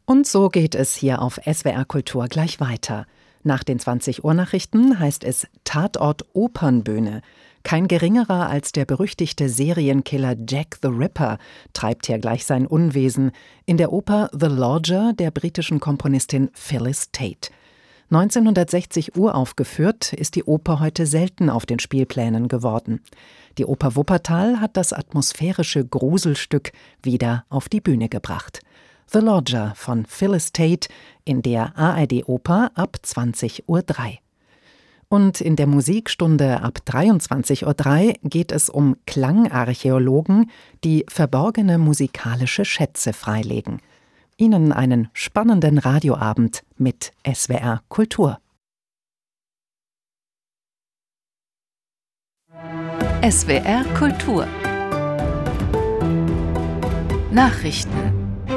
Und so geht es hier auf SWR Kultur gleich weiter. Nach den 20-Uhr-Nachrichten heißt es Tatort Opernbühne. Kein geringerer als der berüchtigte Serienkiller Jack the Ripper treibt hier gleich sein Unwesen in der Oper The Lodger der britischen Komponistin Phyllis Tate. 1960 uraufgeführt, ist die Oper heute selten auf den Spielplänen geworden. Die Oper Wuppertal hat das atmosphärische Gruselstück wieder auf die Bühne gebracht. The Lodger von Phyllis Tate in der ARD-Oper ab 20:03 Uhr. Und in der Musikstunde ab 23:03 Uhr geht es um Klangarchäologen, die verborgene musikalische Schätze freilegen. Ihnen einen spannenden Radioabend mit SWR Kultur. SWR Kultur Nachrichten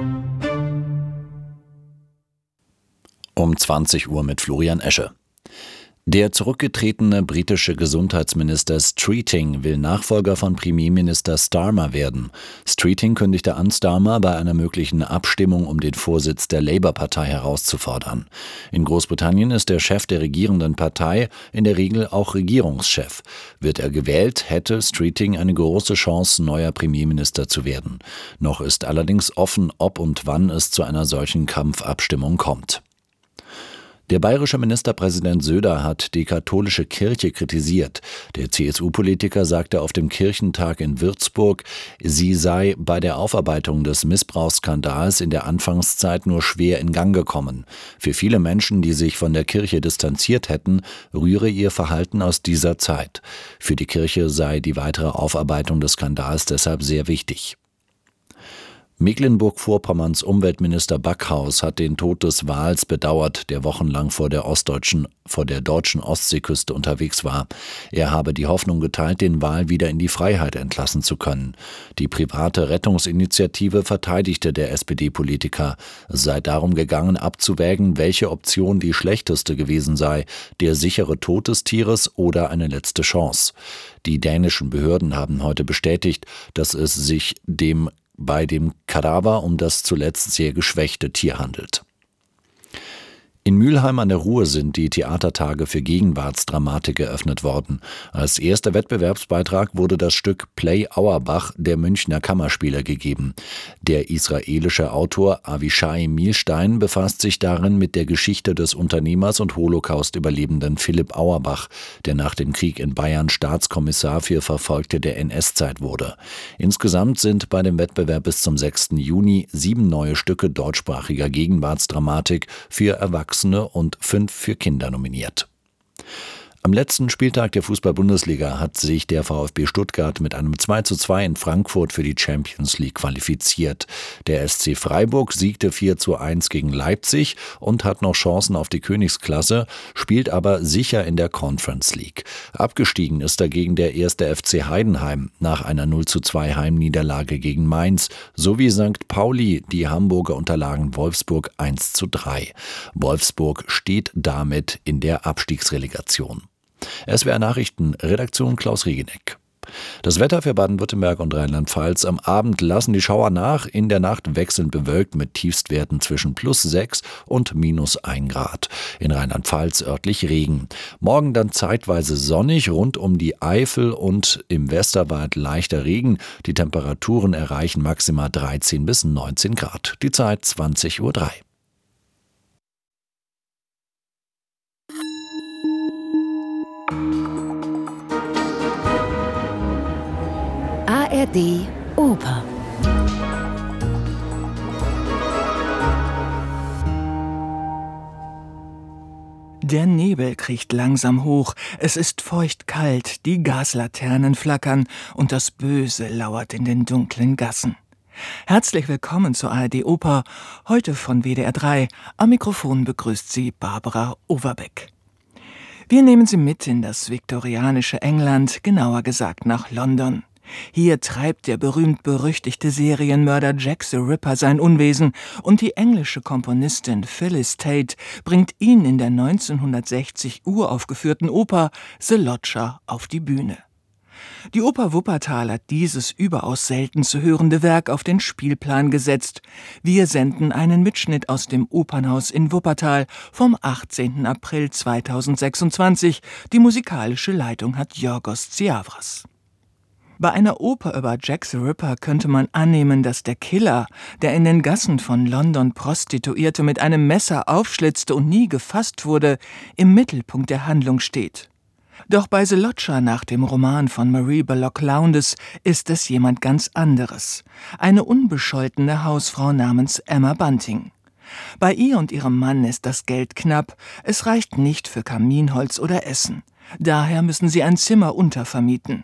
um 20 Uhr mit Florian Esche. Der zurückgetretene britische Gesundheitsminister Streeting will Nachfolger von Premierminister Starmer werden. Streeting kündigte an, Starmer bei einer möglichen Abstimmung um den Vorsitz der Labour-Partei herauszufordern. In Großbritannien ist der Chef der regierenden Partei in der Regel auch Regierungschef. Wird er gewählt, hätte Streeting eine große Chance, neuer Premierminister zu werden. Noch ist allerdings offen, ob und wann es zu einer solchen Kampfabstimmung kommt. Der bayerische Ministerpräsident Söder hat die katholische Kirche kritisiert. Der CSU-Politiker sagte auf dem Kirchentag in Würzburg, sie sei bei der Aufarbeitung des Missbrauchsskandals in der Anfangszeit nur schwer in Gang gekommen. Für viele Menschen, die sich von der Kirche distanziert hätten, rühre ihr Verhalten aus dieser Zeit. Für die Kirche sei die weitere Aufarbeitung des Skandals deshalb sehr wichtig. Mecklenburg-Vorpommerns Umweltminister Backhaus hat den Tod des Wals bedauert, der wochenlang vor der deutschen Ostseeküste unterwegs war. Er habe die Hoffnung geteilt, den Wal wieder in die Freiheit entlassen zu können. Die private Rettungsinitiative verteidigte der SPD-Politiker. Es sei darum gegangen, abzuwägen, welche Option die schlechteste gewesen sei, der sichere Tod des Tieres oder eine letzte Chance. Die dänischen Behörden haben heute bestätigt, dass es sich bei dem Kadaver um das zuletzt sehr geschwächte Tier handelt. In Mülheim an der Ruhr sind die Theatertage für Gegenwartsdramatik eröffnet worden. Als erster Wettbewerbsbeitrag wurde das Stück Play Auerbach der Münchner Kammerspieler gegeben. Der israelische Autor Avishai Milstein befasst sich darin mit der Geschichte des Unternehmers und Holocaust-Überlebenden Philipp Auerbach, der nach dem Krieg in Bayern Staatskommissar für Verfolgte der NS-Zeit wurde. Insgesamt sind bei dem Wettbewerb bis zum 6. Juni 7 neue Stücke deutschsprachiger Gegenwartsdramatik für Erwachsene und 5 für Kinder nominiert. Am letzten Spieltag der Fußball-Bundesliga hat sich der VfB Stuttgart mit einem 2:2 in Frankfurt für die Champions League qualifiziert. Der SC Freiburg siegte 4:1 gegen Leipzig und hat noch Chancen auf die Königsklasse, spielt aber sicher in der Conference League. Abgestiegen ist dagegen der 1. FC Heidenheim nach einer 0:2 Heimniederlage gegen Mainz, sowie St. Pauli, die Hamburger unterlagen Wolfsburg 1:3. Wolfsburg steht damit in der Abstiegsrelegation. SWR Nachrichten, Redaktion Klaus Riegeneck. Das Wetter für Baden-Württemberg und Rheinland-Pfalz: Am Abend lassen die Schauer nach, in der Nacht wechselnd bewölkt mit Tiefstwerten zwischen +6 und -1 Grad. In Rheinland-Pfalz örtlich Regen. Morgen dann zeitweise sonnig, rund um die Eifel und im Westerwald leichter Regen. Die Temperaturen erreichen maximal 13 bis 19 Grad. Die Zeit 20:03 Uhr. ARD Oper. Der Nebel kriecht langsam hoch, es ist feuchtkalt, die Gaslaternen flackern und das Böse lauert in den dunklen Gassen. Herzlich willkommen zur ARD Oper, heute von WDR 3. Am Mikrofon begrüßt Sie Barbara Overbeck. Wir nehmen Sie mit in das viktorianische England, genauer gesagt nach London. Hier treibt der berühmt-berüchtigte Serienmörder Jack the Ripper sein Unwesen und die englische Komponistin Phyllis Tate bringt ihn in der 1960 uraufgeführten Oper The Lodger auf die Bühne. Die Oper Wuppertal hat dieses überaus selten zu hörende Werk auf den Spielplan gesetzt. Wir senden einen Mitschnitt aus dem Opernhaus in Wuppertal vom 18. April 2026. Die musikalische Leitung hat Yorgos Tsiavras. Bei einer Oper über Jack the Ripper könnte man annehmen, dass der Killer, der in den Gassen von London Prostituierte mit einem Messer aufschlitzte und nie gefasst wurde, im Mittelpunkt der Handlung steht. Doch bei The Lodger nach dem Roman von Marie Bullock Lowndes ist es jemand ganz anderes. Eine unbescholtene Hausfrau namens Emma Bunting. Bei ihr und ihrem Mann ist das Geld knapp, es reicht nicht für Kaminholz oder Essen. Daher müssen sie ein Zimmer untervermieten.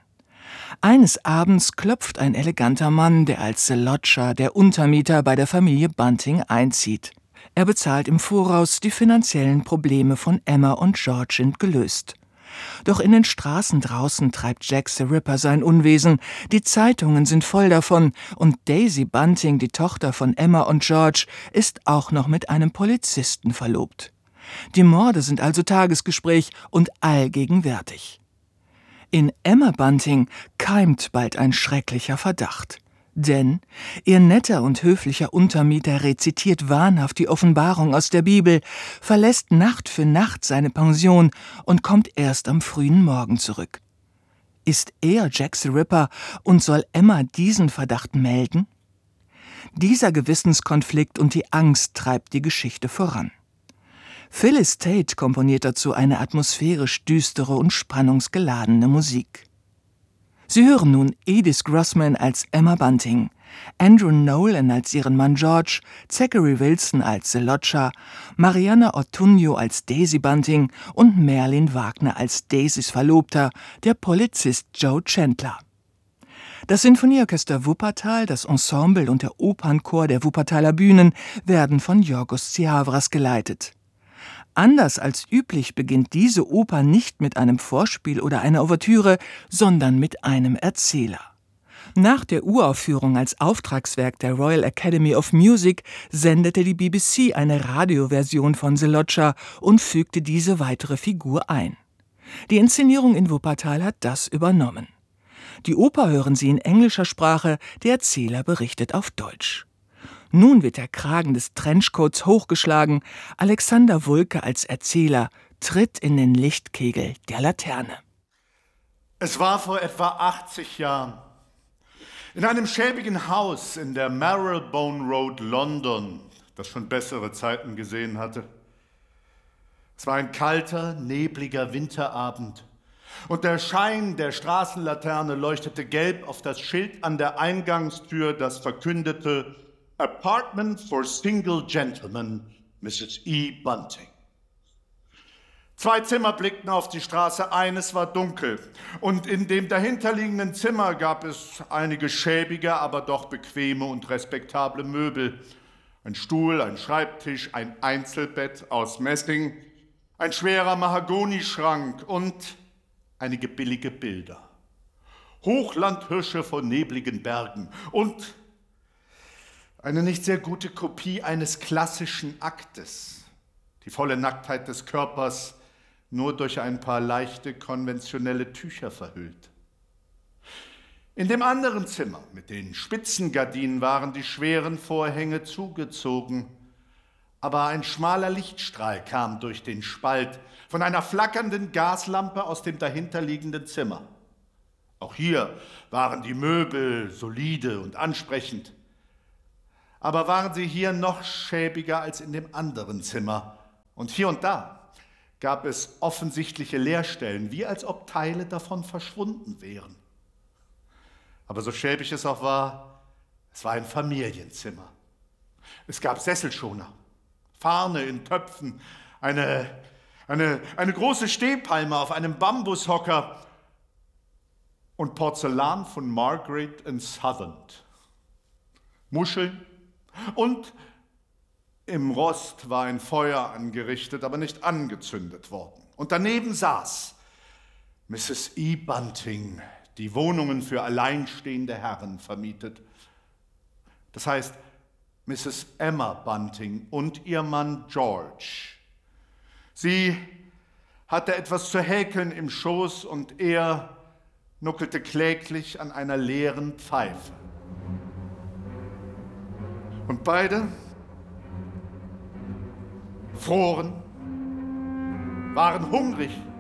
Eines Abends klopft ein eleganter Mann, der als The Lodger, der Untermieter, bei der Familie Bunting einzieht. Er bezahlt im Voraus, die finanziellen Probleme von Emma und George sind gelöst. Doch in den Straßen draußen treibt Jack the Ripper sein Unwesen, die Zeitungen sind voll davon und Daisy Bunting, die Tochter von Emma und George, ist auch noch mit einem Polizisten verlobt. Die Morde sind also Tagesgespräch und allgegenwärtig. In Emma Bunting keimt bald ein schrecklicher Verdacht. Denn ihr netter und höflicher Untermieter rezitiert wahnhaft die Offenbarung aus der Bibel, verlässt Nacht für Nacht seine Pension und kommt erst am frühen Morgen zurück. Ist er Jack the Ripper und soll Emma diesen Verdacht melden? Dieser Gewissenskonflikt und die Angst treibt die Geschichte voran. Phyllis Tate komponiert dazu eine atmosphärisch düstere und spannungsgeladene Musik. Sie hören nun Edith Grossman als Emma Bunting, Andrew Nolan als ihren Mann George, Zachary Wilson als The Lodger, Mariana Ortuño als Daisy Bunting und Merlin Wagner als Daisys Verlobter, der Polizist Joe Chandler. Das Sinfonieorchester Wuppertal, das Ensemble und der Opernchor der Wuppertaler Bühnen werden von Yorgos Tsiavras geleitet. Anders als üblich beginnt diese Oper nicht mit einem Vorspiel oder einer Ouvertüre, sondern mit einem Erzähler. Nach der Uraufführung als Auftragswerk der Royal Academy of Music sendete die BBC eine Radioversion von The Lodger und fügte diese weitere Figur ein. Die Inszenierung in Wuppertal hat das übernommen. Die Oper hören Sie in englischer Sprache, der Erzähler berichtet auf Deutsch. Nun wird der Kragen des Trenchcoats hochgeschlagen. Alexander Wulke als Erzähler tritt in den Lichtkegel der Laterne. Es war vor etwa 80 Jahren. In einem schäbigen Haus in der Marylebone Road, London, das schon bessere Zeiten gesehen hatte. Es war ein kalter, nebliger Winterabend. Und der Schein der Straßenlaterne leuchtete gelb auf das Schild an der Eingangstür, das verkündete Apartment for Single Gentlemen, Mrs. E. Bunting. 2 Zimmer blickten auf die Straße, eines war dunkel. Und in dem dahinterliegenden Zimmer gab es einige schäbige, aber doch bequeme und respektable Möbel. Ein Stuhl, ein Schreibtisch, ein Einzelbett aus Messing, ein schwerer Mahagonischrank und einige billige Bilder. Hochlandhirsche von nebligen Bergen und eine nicht sehr gute Kopie eines klassischen Aktes. Die volle Nacktheit des Körpers nur durch ein paar leichte konventionelle Tücher verhüllt. In dem anderen Zimmer mit den Spitzengardinen waren die schweren Vorhänge zugezogen, aber ein schmaler Lichtstrahl kam durch den Spalt von einer flackernden Gaslampe aus dem dahinterliegenden Zimmer. Auch hier waren die Möbel solide und ansprechend. Aber waren sie hier noch schäbiger als in dem anderen Zimmer. Und hier und da gab es offensichtliche Leerstellen, wie als ob Teile davon verschwunden wären. Aber so schäbig es auch war, es war ein Familienzimmer. Es gab Sesselschoner, Farne in Töpfen, eine große Stehpalme auf einem Bambushocker und Porzellan von Margaret Southend. Muscheln. Und im Rost war ein Feuer angerichtet, aber nicht angezündet worden. Und daneben saß Mrs. E. Bunting, die Wohnungen für alleinstehende Herren vermietet. Das heißt, Mrs. Emma Bunting und ihr Mann George. Sie hatte etwas zu häkeln im Schoß und er nuckelte kläglich an einer leeren Pfeife. Und beide froren, waren hungrig.